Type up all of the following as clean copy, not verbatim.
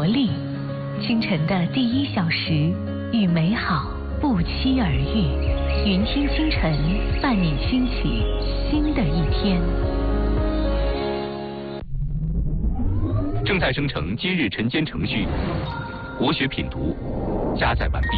活力。清晨的第1小时，与美好不期而遇。云听清晨，伴你兴起新的一天。 正在生成今日晨间程序，国学品读，加载完毕。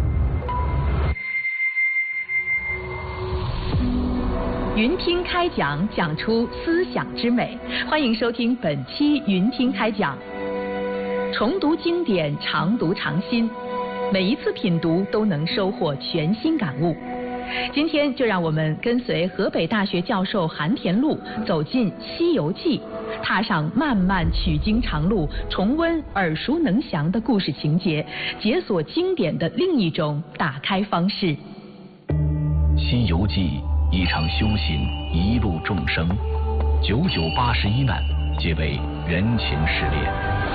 云听开讲，讲出思想之美。欢迎收听本期云听开讲。重读经典，常读常新，每一次品读都能收获全新感悟。今天就让我们跟随河北大学教授韩田禄走进《西游记》，踏上漫漫取经长路，重温耳熟能详的故事情节，解锁经典的另一种打开方式。 《西游记》一场修行，一路众生，991难，皆为人情试炼。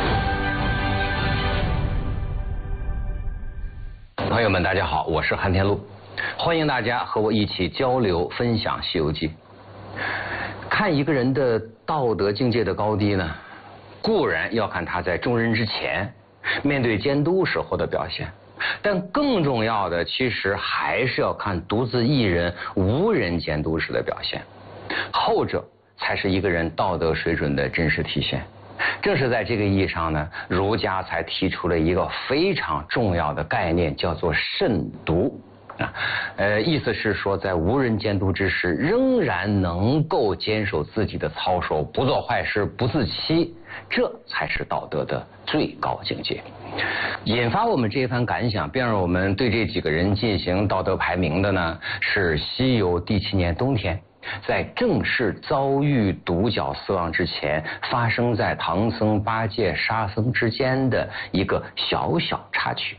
朋友们，大家好，我是韩田禄，欢迎大家和我一起交流分享《西游记》。看一个人的道德境界的高低呢，固然要看他在众人之前面对监督时候的表现，但更重要的其实还是要看独自一人无人监督时的表现，后者才是一个人道德水准的真实体现。正是在这个意义上呢，儒家才提出了一个非常重要的概念，叫做慎独。意思是说，在无人监督之时，仍然能够坚守自己的操守，不做坏事，不自欺，这才是道德的最高境界。引发我们这一番感想，并让我们对这几个人进行道德排名的呢，是西游第7年冬天，在正式遭遇独角死亡之前，发生在唐僧、八戒、沙僧之间的一个小小插曲。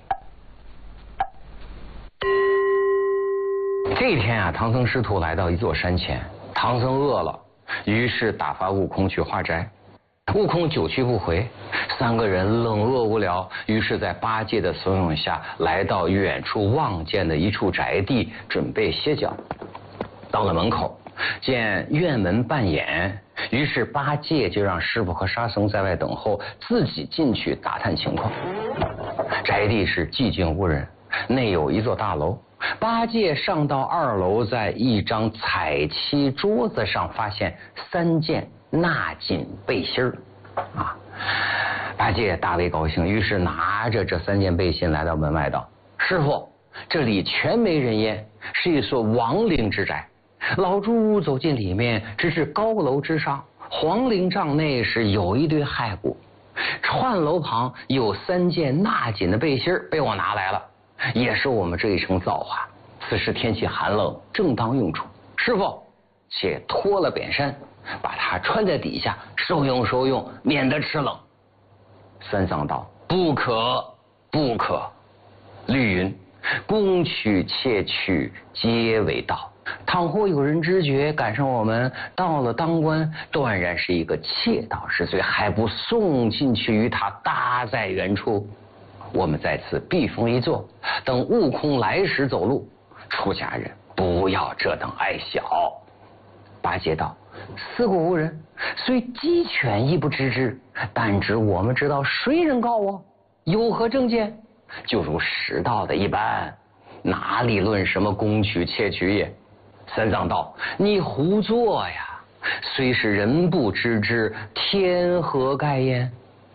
这一天啊，唐僧师徒来到一座山前，唐僧饿了，于是打发悟空去化斋。悟空久去不回，3个人冷饿无聊，于是在八戒的怂恿下，来到远处望见的一处宅地，准备歇脚。到了门口，见院门半掩，于是八戒就让师傅和沙僧在外等候，自己进去打探情况。宅地是寂静无人，内有一座大楼。八戒上到2楼，在一张彩漆桌子上发现3件纳锦背心儿。八戒大为高兴，于是拿着这3件背心来到门外道：“师傅，这里全没人烟，是一所亡灵之宅。老猪走进里面，只是高楼之上，黄陵帐内是有一堆骸骨，串楼旁有3件纳锦的背心被我拿来了，也是我们这一城造化。此时天气寒冷，正当用处。师傅，且脱了扁衫，把它穿在底下，受用，免得吃冷。”三藏道：“不可，不可。律云：攻取窃取，皆为盗。倘或有人知觉，赶上我们到了当官，断然是一个窃盗之罪，还不送进去于他，搭在原处。我们在此避风一坐，等悟空来时走路。出家人不要这等爱小。”八戒道：“四顾无人，虽鸡犬亦不知之，但知我们知道谁人告我，有何证件？就如识道的一般，哪里论什么攻取窃取也？”三藏道：“你胡作呀！虽是人不知之，天何盖焉？”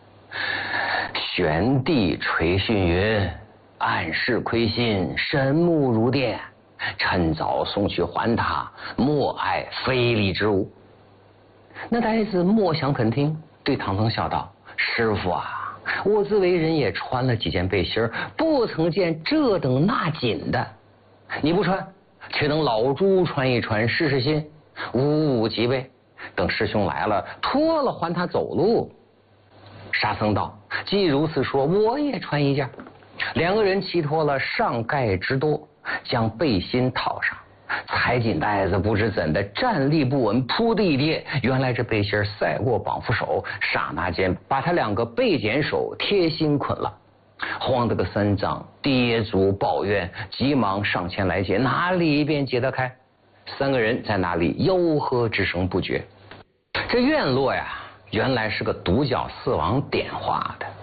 玄帝垂训云：“暗室窥心，神目如电。趁早送去还他，莫碍非礼之物。”那呆子莫想肯听，对唐僧笑道：“师傅啊，我自为人也穿了几件背心，不曾见这等纳锦的。你不穿，却等老猪穿一穿试试心，五五即位。等师兄来了，脱了还他走路。”沙僧道：“既如此说，我也穿一件。”2个人齐脱了上盖之多，将背心套上，踩紧带子，不知怎的站立不稳，扑的一跌。原来这背心赛过绑缚手，刹那间把他2个背茧手贴心捆了。慌得个三藏跌足抱怨，急忙上前来解，哪里便解得开？3个人在那里吆喝之声不绝。这院落呀，原来是个独角4王点化的。